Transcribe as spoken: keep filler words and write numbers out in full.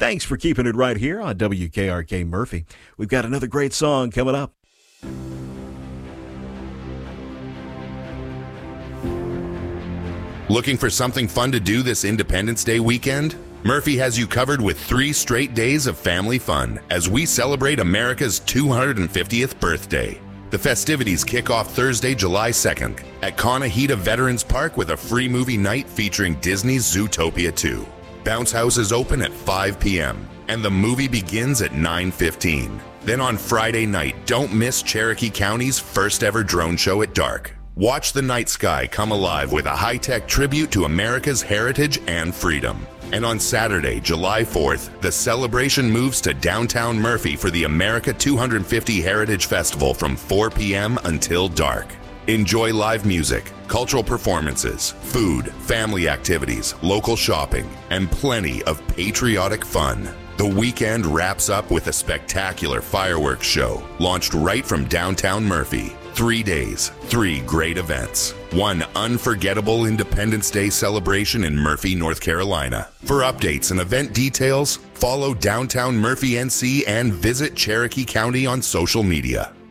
Thanks for keeping it right here on W K R K Murphy. We've got another great song coming up. Looking for something fun to do this Independence Day weekend? Murphy has you covered with three straight days of family fun as we celebrate America's two hundred fiftieth birthday. The festivities kick off Thursday, July second at Conahita Veterans Park with a free movie night featuring Disney's Zootopia two. Bounce House is open at five p.m. and the movie begins at nine fifteen. Then on Friday night, don't miss Cherokee County's first ever drone show at dark. Watch the night sky come alive with a high-tech tribute to America's heritage and freedom. And on Saturday, July fourth, the celebration moves to downtown Murphy for the America two hundred fifty Heritage Festival from four p.m. until dark. Enjoy live music, cultural performances, food, family activities, local shopping, and plenty of patriotic fun. The weekend wraps up with a spectacular fireworks show launched right from downtown Murphy. Three days, three great events. One unforgettable Independence Day celebration in Murphy, North Carolina. For updates and event details, follow Downtown Murphy N C and visit Cherokee County on social media.